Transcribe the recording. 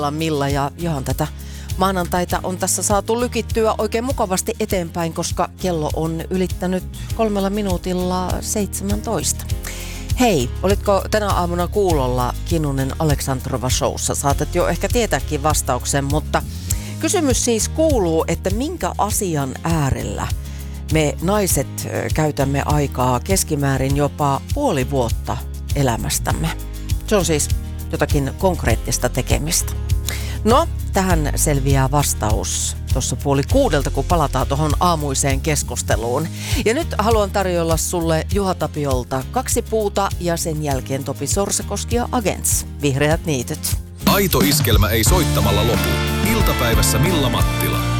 Milla ja Johan tätä maanantaita on tässä saatu lykittyä oikein mukavasti eteenpäin, koska kello on ylittänyt 3 minuutilla 17. Hei, olitko tänä aamuna kuulolla Kinnunen Aleksandrova showssa? Saatat jo ehkä tietääkin vastauksen, mutta kysymys siis kuuluu, että minkä asian äärellä me naiset käytämme aikaa keskimäärin jopa puoli vuotta elämästämme. Se on siis jotakin konkreettista tekemistä. No, tähän selviää vastaus tuossa 5:30, kun palataan tuohon aamuiseen keskusteluun. Ja nyt haluan tarjolla sulle Juha Tapiolta 2 puuta ja sen jälkeen Topi Sorsakoski ja Agents, Vihreät niityt. Aito iskelmä ei soittamalla lopu. Iltapäivässä Milla Mattila.